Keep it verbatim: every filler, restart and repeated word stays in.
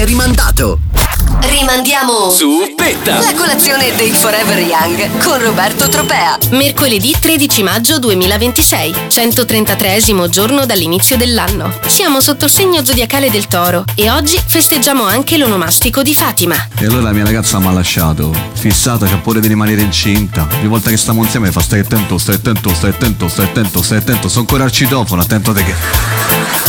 viene rimandato. Rimandiamo Zuppetta, la colazione dei Forever Young con Roberto Tropea. Mercoledì tredici maggio duemilaventisei, centotrentatreesimo giorno dall'inizio dell'anno. Siamo sotto il segno zodiacale del Toro e oggi festeggiamo anche l'onomastico di Fatima. E allora la mia ragazza mi ha lasciato, fissata, c'ha paura di rimanere incinta. Ogni volta che stiamo insieme fa stai attento, stai attento, stai attento, stai attento, stai attento. Sono ancora al citofono, attento te che...